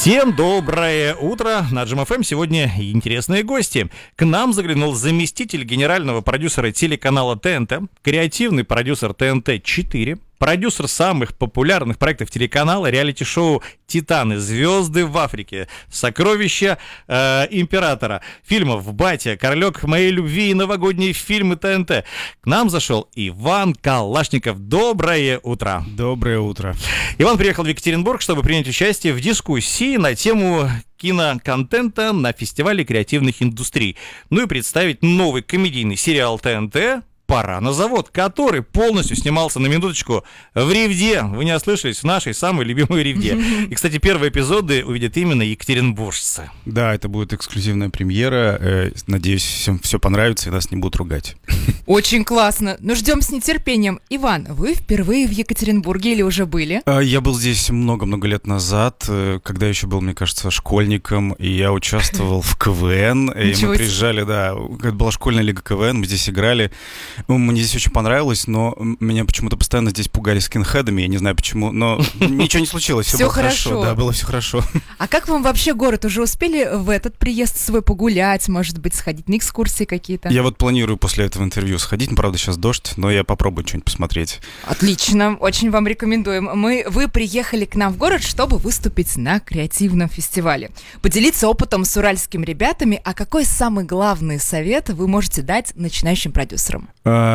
Всем доброе утро. На Джем ФМ сегодня интересные гости. К нам заглянул заместитель генерального продюсера телеканала ТНТ, креативный продюсер ТНТ-4, продюсер самых популярных проектов телеканала, реалити-шоу «Титаны», «Звезды в Африке», «Сокровища императора», фильмов «Батя», «Королек моей любви» и новогодние фильмы ТНТ. К нам зашел Иван Калашников. Доброе утро. Доброе утро. Иван приехал в Екатеринбург, чтобы принять участие в дискуссии на тему киноконтента на фестивале креативных индустрий. Ну и представить новый комедийный сериал ТНТ «Пора на завод», который полностью снимался, на минуточку, в Ревде. Вы не ослышались, в нашей самой любимой Ревде. И, кстати, первые эпизоды увидят именно екатеринбуржцы. Да, это будет эксклюзивная премьера. Надеюсь, всем все понравится и нас не будут ругать. Очень классно. Ну, ждем с нетерпением. Иван, вы впервые в Екатеринбурге или уже были? Я был здесь много-много лет назад, когда еще был, мне кажется, школьником, и я участвовал в КВН. И мы приезжали, да, это была школьная лига КВН, мы здесь играли. Мне здесь очень понравилось, но меня почему-то постоянно здесь пугали скинхедами, я не знаю почему, но ничего не случилось, все было хорошо. Да, было все хорошо. А как вам вообще город? Уже успели в этот приезд свой погулять, может быть, сходить на экскурсии какие-то? Я вот планирую после этого интервью сходить, правда, сейчас дождь, но я попробую что-нибудь посмотреть. Отлично, очень вам рекомендуем. Вы приехали к нам в город, чтобы выступить на креативном фестивале. Поделиться опытом с уральскими ребятами, а какой самый главный совет вы можете дать начинающим продюсерам?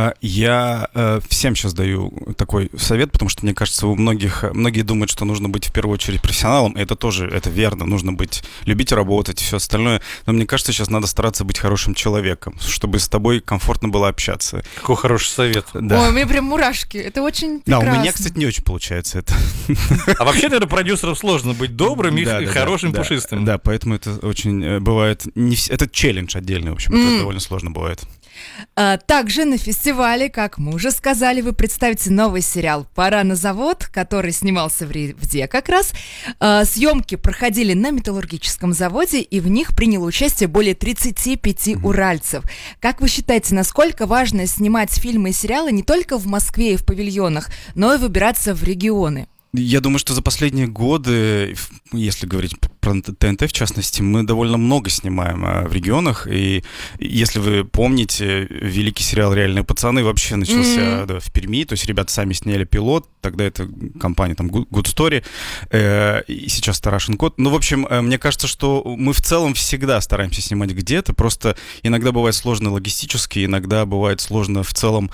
Я всем сейчас даю такой совет, потому что, мне кажется, многие думают, что нужно быть в первую очередь профессионалом, и это верно, нужно любить работать, все остальное, но мне кажется, сейчас надо стараться быть хорошим человеком, чтобы с тобой комфортно было общаться. Какой хороший совет. Да. Ой, у меня прям мурашки, это очень прекрасно. Да, у меня, кстати, не очень получается это. А вообще, наверное, продюсерам сложно быть добрым и хорошим, пушистым. Да, поэтому это очень бывает, это челлендж отдельный, в общем, это довольно сложно бывает. Также на фестивале, как мы уже сказали, вы представите новый сериал «Пора на завод», который снимался в Ревде как раз. Съемки проходили на металлургическом заводе, и в них приняло участие более 35 уральцев. Как вы считаете, насколько важно снимать фильмы и сериалы не только в Москве и в павильонах, но и выбираться в регионы? Я думаю, что за последние годы, если говорить про ТНТ в частности, мы довольно много снимаем в регионах. И если вы помните, великий сериал «Реальные пацаны» вообще начался в Перми. То есть ребята сами сняли пилот. Тогда это компания там Good Story. И сейчас это Russian Code. Ну, в общем, мне кажется, что мы в целом всегда стараемся снимать где-то. Просто иногда бывает сложно логистически, иногда бывает сложно в целом.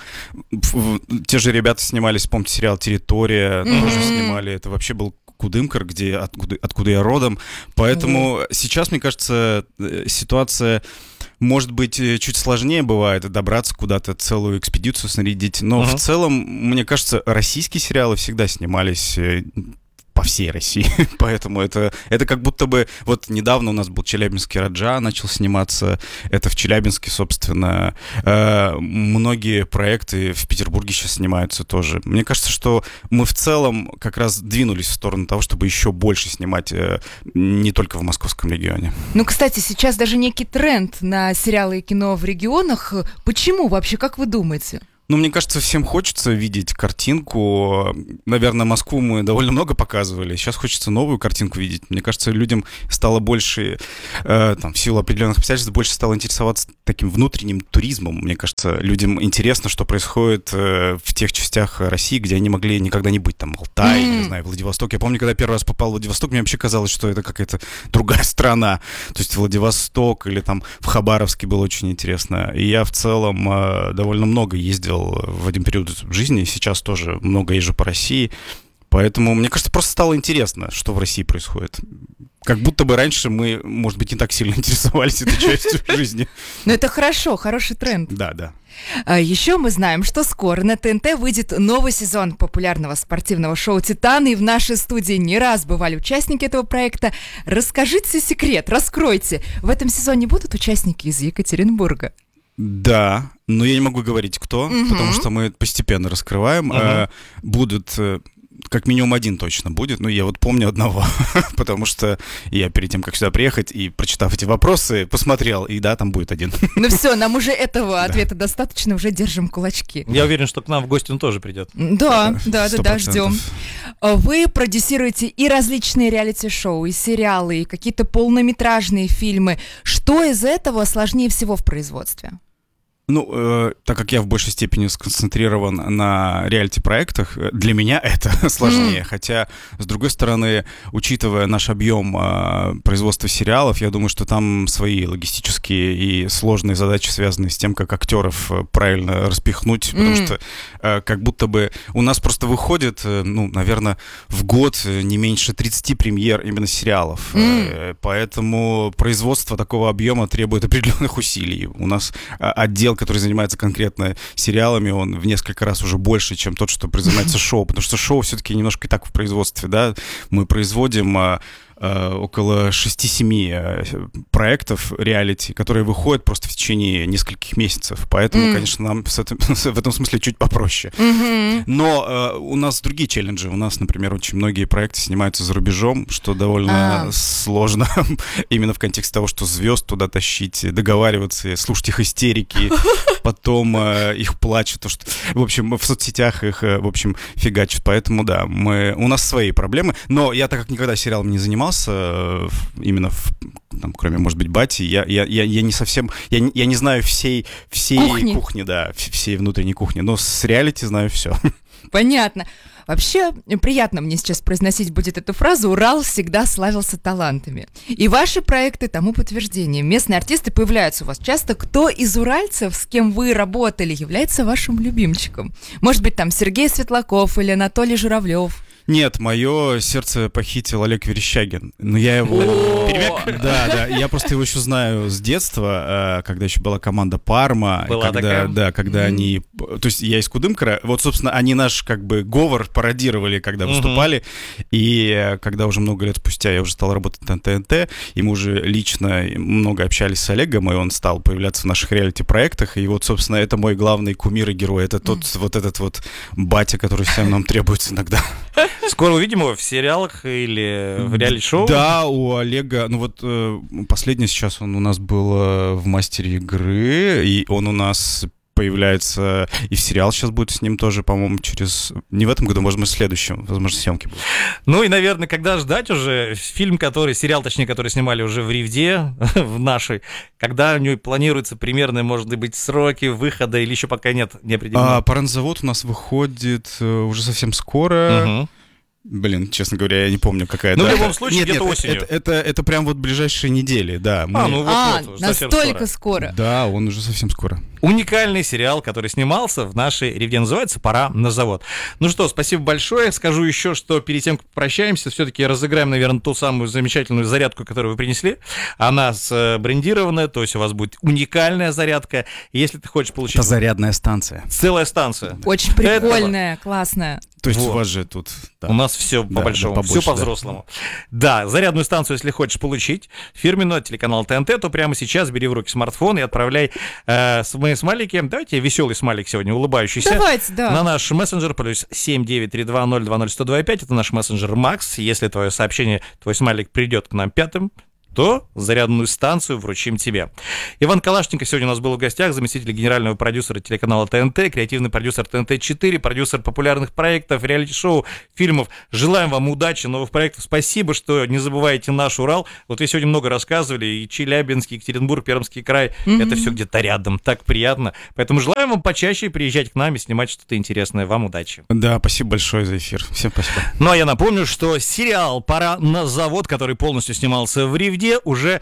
Те же ребята снимались, помните, сериал «Территория», тоже снимали. Это вообще был Кудымкар, откуда я родом. Поэтому сейчас, мне кажется, ситуация может быть чуть сложнее бывает добраться куда-то, целую экспедицию снарядить. Но в целом, мне кажется, российские сериалы всегда снимались по всей России, поэтому это как будто бы, вот недавно у нас был челябинский Раджа, начал сниматься, это в Челябинске, собственно, многие проекты в Петербурге сейчас снимаются тоже. Мне кажется, что мы в целом как раз двинулись в сторону того, чтобы еще больше снимать не только в московском регионе. Ну, кстати, сейчас даже некий тренд на сериалы и кино в регионах. Почему вообще, как вы думаете? Ну, мне кажется, всем хочется видеть картинку. Наверное, Москву мы довольно много показывали. Сейчас хочется новую картинку видеть. Мне кажется, людям стало больше, в силу определенных обстоятельств, больше стало интересоваться таким внутренним туризмом. Мне кажется, людям интересно, что происходит в тех частях России, где они могли никогда не быть. Там Алтай, не знаю, Владивосток. Я помню, когда первый раз попал в Владивосток, мне вообще казалось, что это какая-то другая страна. То есть Владивосток или там в Хабаровске было очень интересно. И я в целом довольно много ездил в один период жизни, сейчас тоже много езжу по России, поэтому, мне кажется, просто стало интересно, что в России происходит. Как будто бы раньше мы, может быть, не так сильно интересовались этой частью жизни. Но это хорошо, хороший тренд. Да. Еще мы знаем, что скоро на ТНТ выйдет новый сезон популярного спортивного шоу «Титаны», и в нашей студии не раз бывали участники этого проекта. Расскажите секрет, раскройте. В этом сезоне будут участники из Екатеринбурга? Да, но я не могу говорить, кто, потому что мы постепенно раскрываем. Будут как минимум один точно будет. Ну, я вот помню одного, потому что я перед тем, как сюда приехать и прочитав эти вопросы, посмотрел, и да, там будет один. Ну все, нам уже этого ответа достаточно, уже держим кулачки. Я уверен, что к нам в гости он тоже придет. Да, 100%. ждем. Вы продюсируете и различные реалити-шоу, и сериалы, и какие-то полнометражные фильмы. Что из этого сложнее всего в производстве? Ну, так как я в большей степени сконцентрирован на реалити-проектах, для меня это сложнее. Хотя, с другой стороны, учитывая наш объем производства сериалов, я думаю, что там свои логистические и сложные задачи, связанные с тем, как актеров правильно распихнуть, потому что как будто бы у нас просто выходит, ну, наверное, в год не меньше 30 премьер именно сериалов. Поэтому производство такого объема требует определенных усилий. У нас отдел, который занимается конкретно сериалами, он в несколько раз уже больше, чем тот, что занимается шоу, потому что шоу все-таки немножко и так в производстве, да, мы производим около 6-7 проектов реалити, которые выходят просто в течение нескольких месяцев. Поэтому, конечно, нам в этом смысле чуть попроще. Но у нас другие челленджи. У нас, например, очень многие проекты снимаются за рубежом, что довольно сложно. Именно в контексте того, что звезд туда тащить, договариваться, слушать их истерики, потом их плач, то, что, в общем, в соцсетях их, в общем, фигачат. Поэтому, да, у нас свои проблемы. Но я, так как никогда сериалом не занимался, именно там, кроме, может быть, Бати, я не совсем, я не знаю всей кухни, да, всей внутренней кухни, но с реалити знаю все. Понятно. Вообще, приятно мне сейчас произносить будет эту фразу «Урал всегда славился талантами». И ваши проекты тому подтверждение. Местные артисты появляются у вас часто. Кто из уральцев, с кем вы работали, является вашим любимчиком? Может быть, там Сергей Светлаков или Анатолий Журавлев? Нет, мое сердце похитил Олег Верещагин. Но я его... Да, я просто его еще знаю с детства, когда еще была команда Парма. Была такая? Да, когда они... То есть я из Кудымкара. Вот, собственно, они наш как бы говор пародировали, когда выступали. И когда уже много лет спустя я уже стал работать на ТНТ, и мы уже лично много общались с Олегом, и он стал появляться в наших реалити-проектах. И вот, собственно, это мой главный кумир и герой. Это тот вот этот вот батя, который всем нам требуется иногда. Скоро увидим его в сериалах или в реалити-шоу? Да, у Олега, ну вот последний сейчас он у нас был в «Мастере игры», и он у нас появляется и в сериал сейчас будет с ним тоже, по-моему, не в этом году, может быть, в следующем, возможно, съемки будут. Ну и, наверное, когда ждать уже сериал, который снимали уже в Ривде, в нашей, когда у него планируется примерно, может быть, сроки выхода или еще пока нет, не определено? «Паранзавод» у нас выходит уже совсем скоро. Блин, честно говоря, я не помню, какая дата. Ну, в любом случае, где-то осенью. Это прям вот ближайшие недели, да. Настолько скоро. Да, он уже совсем скоро. Уникальный сериал, который снимался в нашей Ривде, называется «Пора на завод». Ну что, спасибо большое. Скажу еще, что перед тем, как прощаемся, все-таки разыграем, наверное, ту самую замечательную зарядку, которую вы принесли. Она брендированная, то есть у вас будет уникальная зарядка. Если ты хочешь получить... Это зарядная станция. Целая станция. Очень прикольная, классная. То есть у вас же тут... Да. У нас все по-большому, все по-взрослому. Да, зарядную станцию, если хочешь получить, фирменную от телеканала ТНТ, то прямо сейчас бери в руки смартфон и отправляй свои смайлики. Давайте веселый смайлик сегодня, улыбающийся. Давайте, да. На наш мессенджер плюс 7932020105. Это наш мессенджер Макс. Если твое сообщение, твой смайлик придет к нам пятым, то зарядную станцию вручим тебе. Иван Калашников сегодня у нас был в гостях, заместитель генерального продюсера телеканала ТНТ, креативный продюсер ТНТ-4, продюсер популярных проектов, реалити-шоу, фильмов. Желаем вам удачи, новых проектов. Спасибо, что не забываете наш Урал. Вот вы сегодня много рассказывали, и Челябинск, и Екатеринбург, Пермский край. Это все где-то рядом, так приятно. Поэтому желаем вам почаще приезжать к нам и снимать что-то интересное. Вам удачи. Да, спасибо большое за эфир. Всем спасибо. Ну, а я напомню, что сериал «Пора на завод», который полностью снимался в Ривде, уже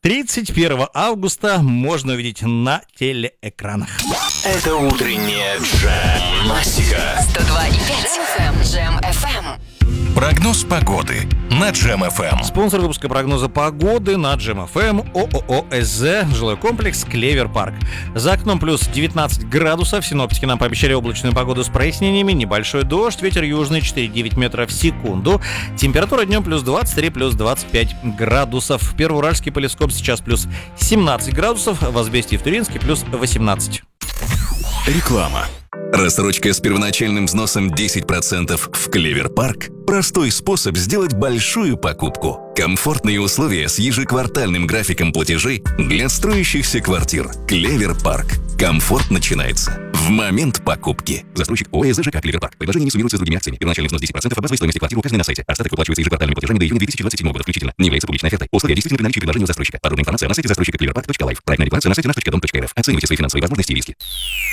31 августа можно увидеть на телеэкранах. Это утренняя Джем-настика. 102,5 Джем-ФМ. Прогноз погоды на Джем-ФМ. Спонсор выпуска прогноза погоды на Джем-ФМ ООО СЗ, жилой комплекс Клевер Парк. За окном плюс 19 градусов. Синоптики нам пообещали облачную погоду с прояснениями. Небольшой дождь, ветер южный 4,9 метров в секунду. Температура днем плюс 23, плюс 25 градусов. Первоуральский полископ сейчас плюс 17 градусов. В Азбесте и в Туринске плюс 18. Реклама. Рассрочка с первоначальным взносом 10% в Клевер Парк – простой способ сделать большую покупку. Комфортные условия с ежеквартальным графиком платежей для строящихся квартир. Клевер Парк. Комфорт начинается в момент покупки. Застройщик ОАО ЖК «Клевер Парк». Предложение не суммируется с другими акциями. Первоначальный взнос 10% от базовой стоимости квартиры указанной на сайте. Остаток выплачивается ежеквартальными платежами до июня 2027 года включительно. Не является публичной офертой. Условия действительны при наличии предложения у застройщика. Подробная информация на сайте застройщика cleverpark.life. Проектная декларация на сайте nаш.dom.rf. Оцените свои финансовые возможности и риски.